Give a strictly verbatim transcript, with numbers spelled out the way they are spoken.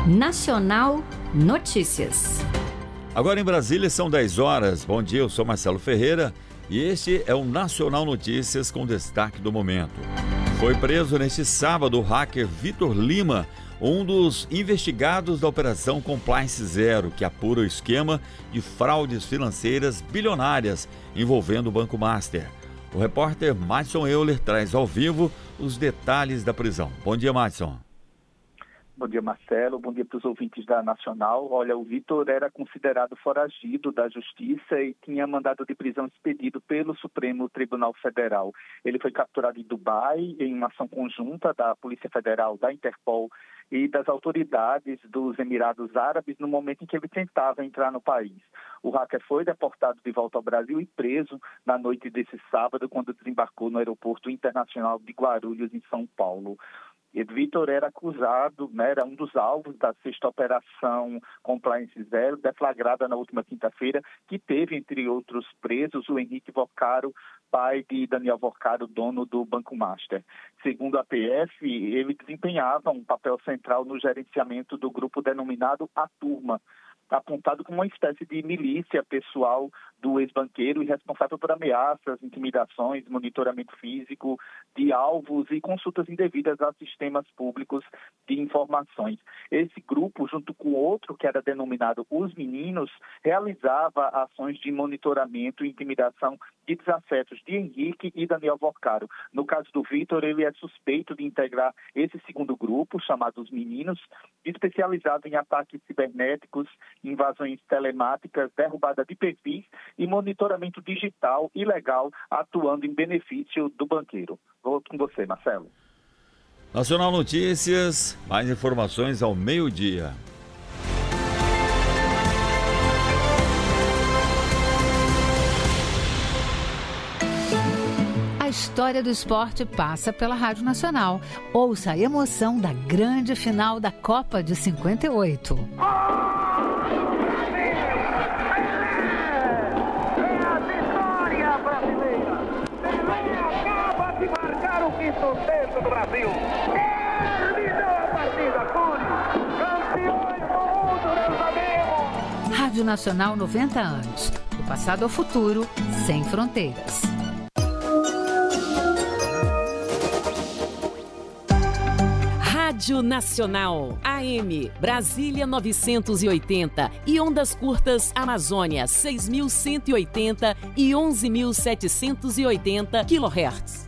Nacional Notícias. Agora em Brasília são dez horas. Bom dia, eu sou Marcelo Ferreira e este é o Nacional Notícias com destaque do momento. Foi preso neste sábado o hacker Vitor Lima, um dos investigados da Operação Compliance Zero, que apura o esquema de fraudes financeiras bilionárias envolvendo o Banco Master. O repórter Madison Euler traz ao vivo os detalhes da prisão. Bom dia, Madison. Bom dia, Marcelo. Bom dia para os ouvintes da Nacional. Olha, o Vitor era considerado foragido da Justiça e tinha mandado de prisão expedido pelo Supremo Tribunal Federal. Ele foi capturado em Dubai em uma ação conjunta da Polícia Federal, da Interpol e das autoridades dos Emirados Árabes no momento em que ele tentava entrar no país. O hacker foi deportado de volta ao Brasil e preso na noite desse sábado, quando desembarcou no Aeroporto Internacional de Guarulhos, em São Paulo. Vitor era acusado, né, era um dos alvos da sexta operação Compliance Zero, deflagrada na última quinta-feira, que teve, entre outros presos, o Henrique Vocaro, pai de Daniel Vocaro, dono do Banco Master. Segundo a P F, ele desempenhava um papel central no gerenciamento do grupo denominado A Turma, apontado como uma espécie de milícia pessoal do ex-banqueiro e responsável por ameaças, intimidações, monitoramento físico de alvos e consultas indevidas a sistemas públicos de informações. Esse grupo, junto com outro que era denominado Os Meninos, realizava ações de monitoramento e intimidação de desafetos de Henrique e Daniel Vocaro. No caso do Vitor, ele é suspeito de integrar esse segundo grupo, chamado Os Meninos, especializado em ataques cibernéticos, invasões telemáticas, derrubada de perfis e monitoramento digital ilegal, atuando em benefício do banqueiro. Volto com você, Marcelo. Nacional Notícias, mais informações ao meio-dia. A história do esporte passa pela Rádio Nacional. Ouça a emoção da grande final da Copa de cinquenta e oito. Sucesso do Brasil. Terminou a partida, Túlio. Campeões do mundo, nós sabemos. Rádio Nacional, noventa anos. Do passado ao futuro, sem fronteiras. Rádio Nacional, A M, Brasília novecentos e oitenta e ondas curtas Amazônia seis mil cento e oitenta e onze mil setecentos e oitenta quilohertz.